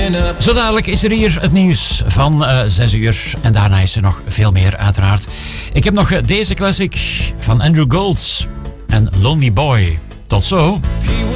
Zo dadelijk is er hier het nieuws van 6 uur. En daarna is er nog veel meer uiteraard. Ik heb nog deze classic van Andrew Gold en Lonely Boy. Tot zo.